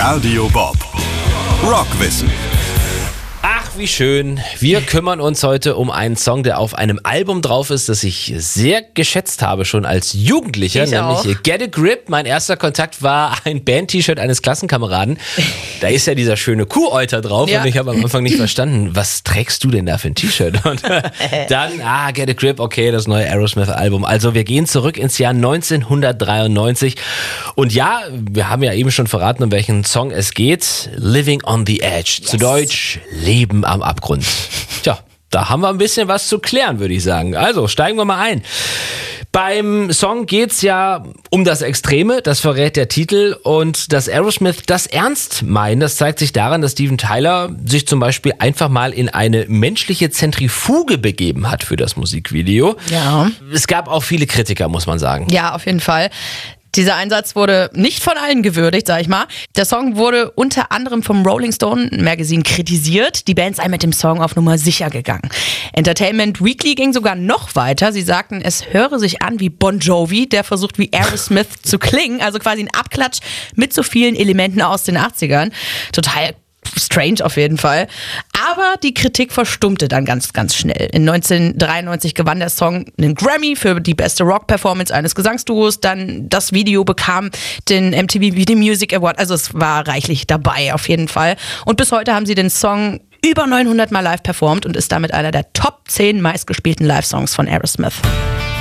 Radio Bob. Rockwissen. Ach, wie schön. Wir kümmern uns heute um einen Song, der auf einem Album drauf ist, das ich sehr geschätzt habe, schon als Jugendlicher, Ich auch. nämlich Get a Grip. Mein erster Kontakt war ein Band-T-Shirt eines Klassenkameraden. Da ist ja dieser schöne Kuhäuter drauf Ja. und ich habe am Anfang nicht verstanden, was trägst du denn da für ein T-Shirt? Und dann, Get a Grip, okay, das neue Aerosmith-Album. Also wir gehen zurück ins Jahr 1993 und ja, wir haben ja eben schon verraten, um welchen Song es geht. Living on the Edge, zu Deutsch Leben am Abgrund. Tja, da haben wir ein bisschen was zu klären, würde ich sagen. Also steigen wir mal ein. Beim Song geht's ja um das Extreme, das verrät der Titel, und dass Aerosmith das ernst meinen, das zeigt sich daran, dass Steven Tyler sich zum Beispiel einfach mal in eine menschliche Zentrifuge begeben hat für das Musikvideo. Ja. Es gab auch viele Kritiker, muss man sagen. Ja, auf jeden Fall. Dieser Einsatz wurde nicht von allen gewürdigt, sag ich mal. Der Song wurde unter anderem vom Rolling Stone Magazine kritisiert. Die Band sei mit dem Song auf Nummer sicher gegangen. Entertainment Weekly ging sogar noch weiter. Sie sagten, es höre sich an wie Bon Jovi, der versucht wie Aerosmith zu klingen. Also quasi ein Abklatsch mit so vielen Elementen aus den 80ern. Total strange auf jeden Fall. Aber die Kritik verstummte dann ganz, ganz schnell. In 1993 gewann der Song einen Grammy für die beste Rock-Performance eines Gesangsduos. Dann das Video bekam den MTV Video Music Award. Also es war reichlich dabei auf jeden Fall. Und bis heute haben sie den Song über 900 Mal live performt und ist damit einer der Top 10 meistgespielten Live-Songs von Aerosmith.